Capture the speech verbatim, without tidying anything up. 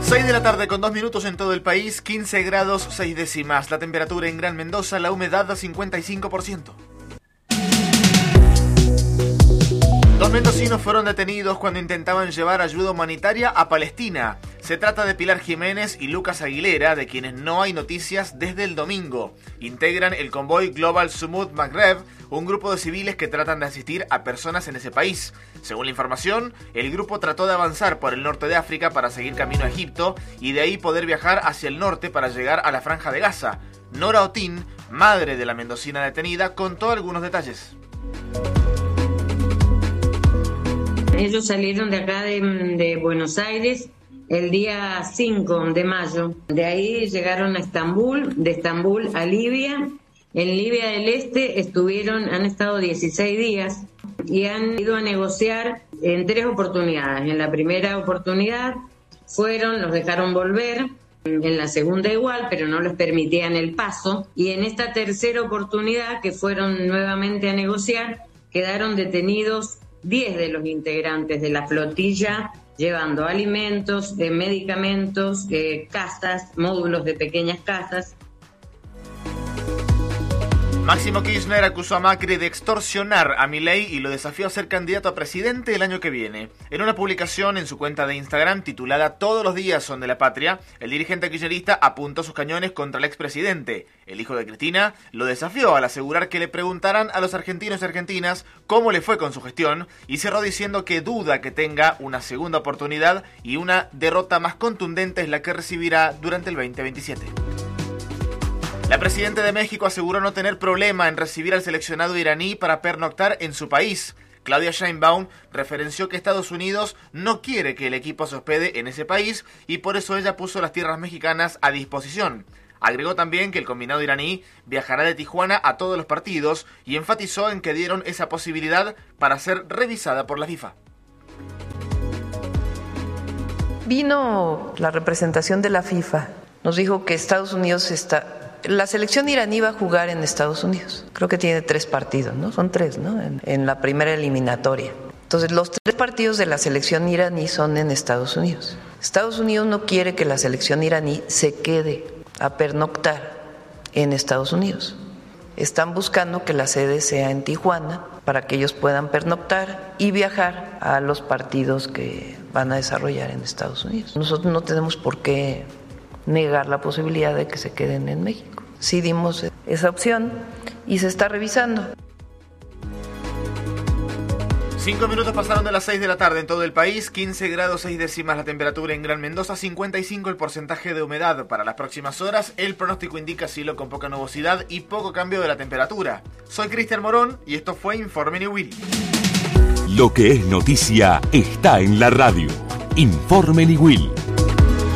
seis de la tarde con dos minutos en todo el país, quince grados seis décimas. La temperatura en Gran Mendoza, la humedad a cincuenta y cinco por ciento. Dos mendocinos fueron detenidos cuando intentaban llevar ayuda humanitaria a Palestina. Se trata de Pilar Jiménez y Lucas Aguilera, de quienes no hay noticias desde el domingo. Integran el convoy Global Sumud Maghreb, un grupo de civiles que tratan de asistir a personas en ese país. Según la información, el grupo trató de avanzar por el norte de África para seguir camino a Egipto y de ahí poder viajar hacia el norte para llegar a la Franja de Gaza. Nora Otín, madre de la mendocina detenida, contó algunos detalles. Ellos salieron de acá de, de Buenos Aires el día cinco de mayo. De ahí llegaron a Estambul, de Estambul a Libia. En Libia del Este estuvieron, han estado dieciséis días y han ido a negociar en tres oportunidades. En la primera oportunidad fueron, los dejaron volver. En la segunda igual, pero no les permitían el paso. Y en esta tercera oportunidad, que fueron nuevamente a negociar, quedaron detenidos diez de los integrantes de la flotilla, llevando alimentos, eh, medicamentos, eh, casas, módulos de pequeñas casas. Máximo Kirchner acusó a Macri de extorsionar a Milei y lo desafió a ser candidato a presidente el año que viene. En una publicación en su cuenta de Instagram titulada Todos los días son de la patria, el dirigente kirchnerista apuntó sus cañones contra el expresidente. El hijo de Cristina lo desafió al asegurar que le preguntaran a los argentinos y argentinas cómo le fue con su gestión y cerró diciendo que duda que tenga una segunda oportunidad y una derrota más contundente es la que recibirá durante el veinte veintisiete. La presidenta de México aseguró no tener problema en recibir al seleccionado iraní para pernoctar en su país. Claudia Sheinbaum referenció que Estados Unidos no quiere que el equipo se hospede en ese país y por eso ella puso las tierras mexicanas a disposición. Agregó también que el combinado iraní viajará de Tijuana a todos los partidos y enfatizó en que dieron esa posibilidad para ser revisada por la FIFA. Vino la representación de la FIFA, nos dijo que Estados Unidos está... La selección iraní va a jugar en Estados Unidos. Creo que tiene tres partidos, ¿no? Son tres, ¿no? En, en la primera eliminatoria. Entonces, los tres partidos de la selección iraní son en Estados Unidos. Estados Unidos no quiere que la selección iraní se quede a pernoctar en Estados Unidos. Están buscando que la sede sea en Tijuana para que ellos puedan pernoctar y viajar a los partidos que van a desarrollar en Estados Unidos. Nosotros no tenemos por qué negar la posibilidad de que se queden en México. Sí dimos esa opción y se está revisando. Cinco minutos pasaron de las seis de la tarde en todo el país, quince grados seis décimas la temperatura en Gran Mendoza, cincuenta y cinco el porcentaje de humedad. Para las próximas horas, el pronóstico indica cielo con poca nubosidad y poco cambio de la temperatura. Soy Cristian Morón y esto fue Informe Niwil. Lo que es noticia está en la radio. Informe Niwil.